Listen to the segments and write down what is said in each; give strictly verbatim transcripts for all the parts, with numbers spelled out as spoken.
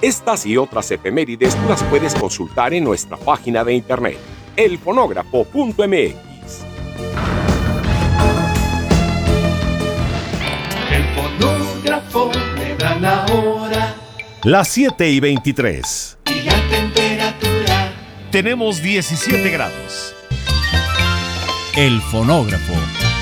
Estas y otras efemérides tú las puedes consultar en nuestra página de internet, el fonógrafo punto m x. El fonógrafo me da la hora. Las siete y veintitrés. Y la temperatura. Tenemos diecisiete grados. El fonógrafo.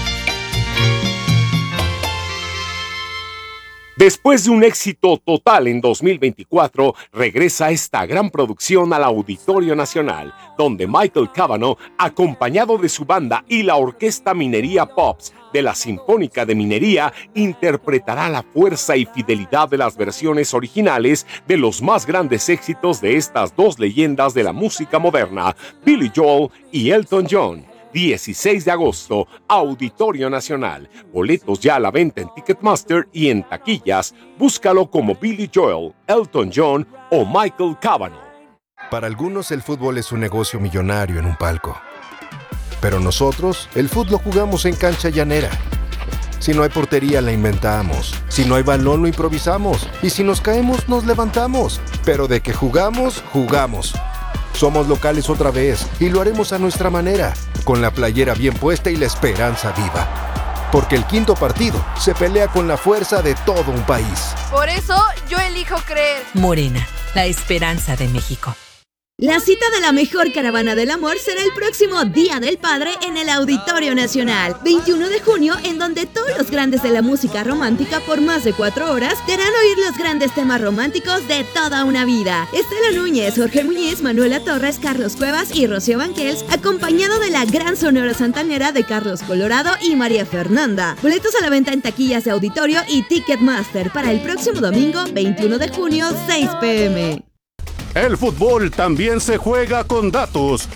Después de un éxito total en dos mil veinticuatro, regresa esta gran producción al Auditorio Nacional, donde Michael Cavanaugh, acompañado de su banda y la Orquesta Minería Pops de la Sinfónica de Minería, interpretará la fuerza y fidelidad de las versiones originales de los más grandes éxitos de estas dos leyendas de la música moderna, Billy Joel y Elton John. dieciséis de agosto, Auditorio Nacional. Boletos ya a la venta en Ticketmaster y en taquillas. Búscalo como Billy Joel, Elton John o Michael Cavanaugh. Para algunos el fútbol es un negocio millonario en un palco. Pero nosotros, el fútbol lo jugamos en cancha llanera. Si no hay portería, la inventamos. Si no hay balón, lo improvisamos. Y si nos caemos, nos levantamos. Pero de que jugamos, jugamos. Somos locales otra vez y lo haremos a nuestra manera, con la playera bien puesta y la esperanza viva. Porque el quinto partido se pelea con la fuerza de todo un país. Por eso yo elijo creer. Morena, la esperanza de México. La cita de la mejor caravana del amor será el próximo Día del Padre en el Auditorio Nacional, veintiuno de junio, en donde todos los grandes de la música romántica por más de cuatro horas te harán oír los grandes temas románticos de toda una vida. Estela Núñez, Jorge Muñiz, Manuela Torres, Carlos Cuevas y Rocío Banquels, acompañado de la gran sonora santanera de Carlos Colorado y María Fernanda. Boletos a la venta en taquillas de Auditorio y Ticketmaster para el próximo domingo, veintiuno de junio, seis pe eme. El fútbol también se juega con datos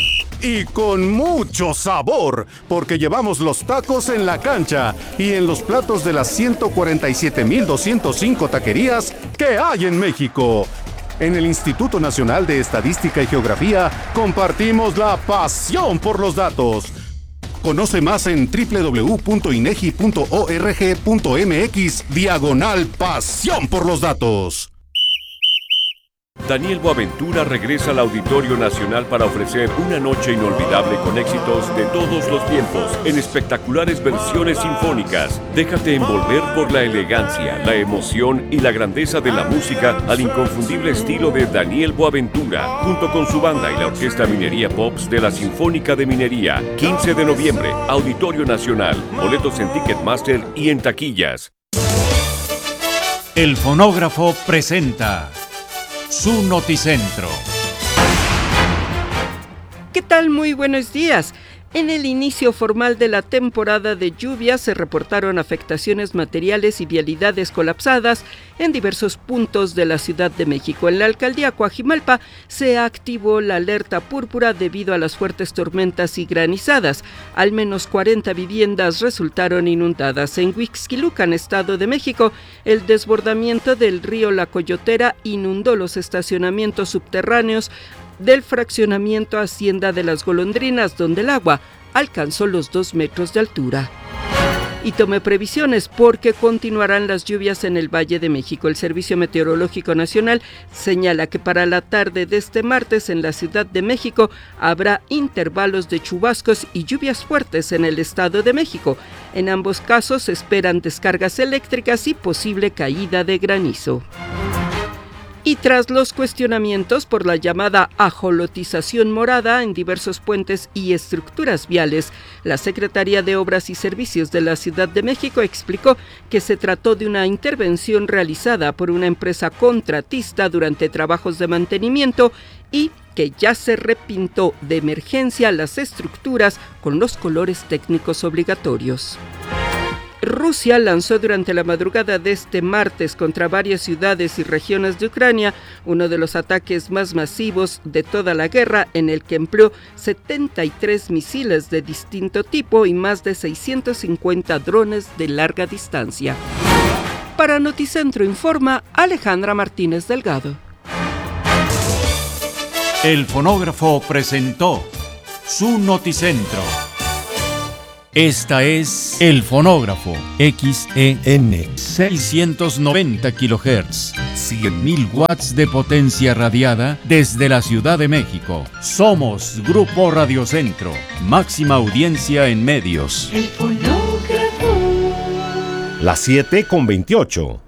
y con mucho sabor, porque llevamos los tacos en la cancha y en los platos de las ciento cuarenta y siete mil doscientos cinco taquerías que hay en México. En el Instituto Nacional de Estadística y Geografía compartimos la pasión por los datos. Conoce más en doble u doble u doble u punto inegi punto org punto mx diagonal pasión por los datos. Daniel Boaventura regresa al Auditorio Nacional para ofrecer una noche inolvidable con éxitos de todos los tiempos en espectaculares versiones sinfónicas. Déjate envolver por la elegancia, la emoción y la grandeza de la música al inconfundible estilo de Daniel Boaventura, junto con su banda y la Orquesta Minería Pops de la Sinfónica de Minería. quince de noviembre, Auditorio Nacional. Boletos en Ticketmaster y en taquillas. El fonógrafo presenta su noticentro. ¿Qué tal? Muy buenos días. En el inicio formal de la temporada de lluvias se reportaron afectaciones materiales y vialidades colapsadas en diversos puntos de la Ciudad de México. En la alcaldía Coajimalpa se activó la alerta púrpura debido a las fuertes tormentas y granizadas. Al menos cuarenta viviendas resultaron inundadas. En Huixquilucan, Estado de México, el desbordamiento del río La Coyotera inundó los estacionamientos subterráneos del fraccionamiento Hacienda de las Golondrinas, donde el agua alcanzó los dos metros de altura. Y tome previsiones porque continuarán las lluvias en el Valle de México. El Servicio Meteorológico Nacional señala que para la tarde de este martes en la Ciudad de México habrá intervalos de chubascos y lluvias fuertes en el Estado de México. En ambos casos se esperan descargas eléctricas y posible caída de granizo. Y tras los cuestionamientos por la llamada ajolotización morada en diversos puentes y estructuras viales, la Secretaría de Obras y Servicios de la Ciudad de México explicó que se trató de una intervención realizada por una empresa contratista durante trabajos de mantenimiento y que ya se repintó de emergencia las estructuras con los colores técnicos obligatorios. Rusia lanzó durante la madrugada de este martes contra varias ciudades y regiones de Ucrania uno de los ataques más masivos de toda la guerra, en el que empleó setenta y tres misiles de distinto tipo y más de seiscientos cincuenta drones de larga distancia. Para Noticentro informa Alejandra Martínez Delgado. El fonógrafo presentó su Noticentro. Esta es El Fonógrafo, X E N, seiscientos noventa kilohertz, cien mil watts de potencia radiada desde la Ciudad de México. Somos Grupo Radiocentro, máxima audiencia en medios. El fonógrafo. Las siete con veintiocho.